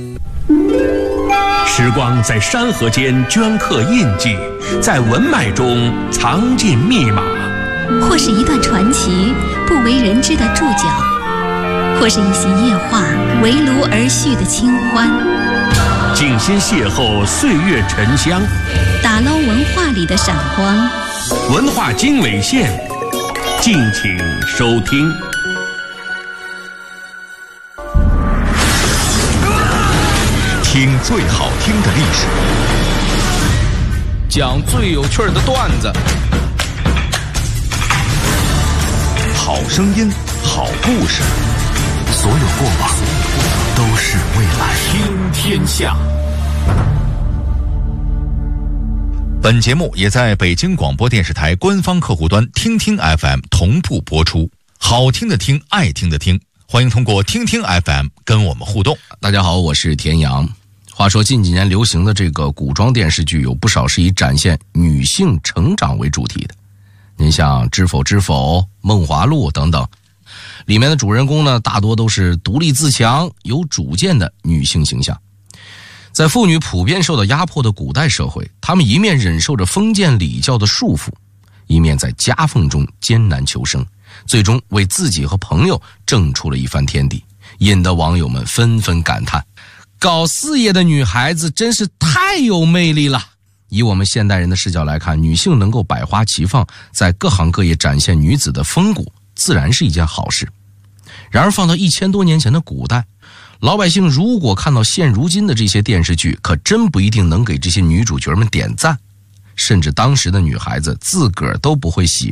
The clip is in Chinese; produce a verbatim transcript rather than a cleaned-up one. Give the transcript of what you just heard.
时光在山河间镌刻印记，在文脉中藏进密码， 或是一段传奇不为人知的注脚，或是一席夜话围炉而叙的清欢。 静心邂逅岁月沉香， 打捞文化里的闪光。 文化经纬线，敬请收听。 听最好听的历史， 讲最有趣的段子， 好声音，好故事，所有过往都是未来。 听天下。 本节目也在北京广播电视台官方客户端听听 F M 同步播出。好听的听，爱听的听，欢迎通过听听 F M 跟我们互动。 大家好，我是田阳。话说近几年流行的这个古装电视剧有不少是以展现女性成长为主题的，您像《知否知否》《梦华录》等等，里面的主人公呢大多都是独立自强有主见的女性形象。在妇女普遍受到压迫的古代社会，她们一面忍受着封建礼教的束缚，一面在夹缝中艰难求生，最终为自己和朋友挣出了一番天地，引得网友们纷纷感叹，搞事业的女孩子真是太有魅力了。以我们现代人的视角来看，女性能够百花齐放，在各行各业展现女子的风骨，自然是一件好事。然而放到一千多年前的古代，老百姓如果看到现如今的这些电视剧，可真不一定能给这些女主角们点赞，甚至当时的女孩子自个儿都不会喜